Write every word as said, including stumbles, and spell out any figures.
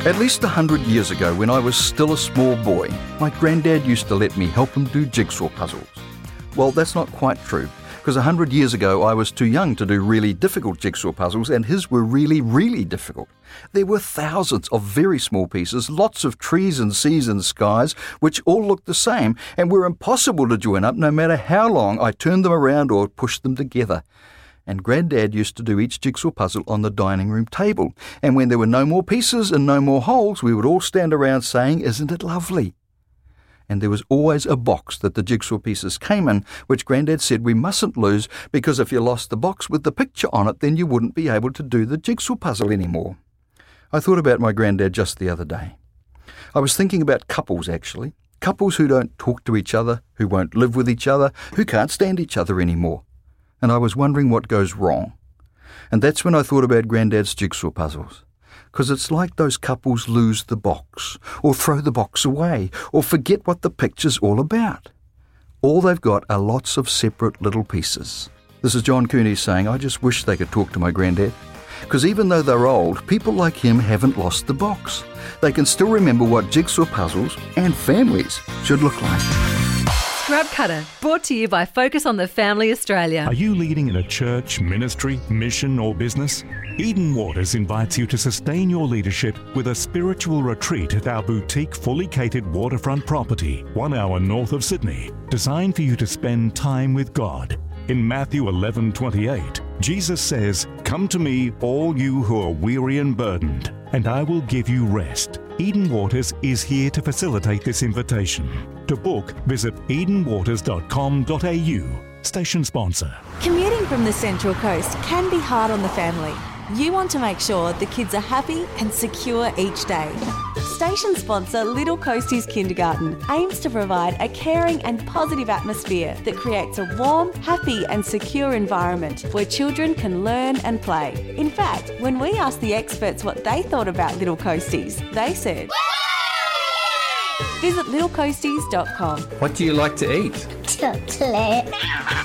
At least a hundred years ago, when I was still a small boy, my granddad used to let me help him do jigsaw puzzles. Well, that's not quite true, because a hundred years ago I was too young to do really difficult jigsaw puzzles, and his were really, really difficult. There were thousands of very small pieces, lots of trees and seas and skies, which all looked the same and were impossible to join up no matter how long I turned them around or pushed them together. And Granddad used to do each jigsaw puzzle on the dining room table. And when there were no more pieces and no more holes, we would all stand around saying, "Isn't it lovely?" And there was always a box that the jigsaw pieces came in, which Granddad said we mustn't lose, because if you lost the box with the picture on it, then you wouldn't be able to do the jigsaw puzzle anymore. I thought about my Granddad just the other day. I was thinking about couples, actually. Couples who don't talk to each other, who won't live with each other, who can't stand each other anymore. And I was wondering what goes wrong. And that's when I thought about Granddad's jigsaw puzzles. Because it's like those couples lose the box, or throw the box away, or forget what the picture's all about. All they've got are lots of separate little pieces. This is John Cooney saying, I just wish they could talk to my Granddad. Because even though they're old, people like him haven't lost the box. They can still remember what jigsaw puzzles and families should look like. Scrub Cutter, brought to you by Focus on the Family Australia. Are you leading in a church, ministry, mission or business? Eden Waters invites you to sustain your leadership with a spiritual retreat at our boutique fully catered waterfront property, one hour north of Sydney, designed for you to spend time with God. In Matthew eleven twenty-eight, Jesus says, "Come to me, all you who are weary and burdened, and I will give you rest." Eden Waters is here to facilitate this invitation. To book, visit eden waters dot com dot a u. Station sponsor. Commuting from the Central Coast can be hard on the family. You want to make sure the kids are happy and secure each day. Station sponsor Little Coasties Kindergarten aims to provide a caring and positive atmosphere that creates a warm, happy and secure environment where children can learn and play. In fact, when we asked the experts what they thought about Little Coasties, they said, Visit little coasties dot com. What do you like to eat? Chocolate.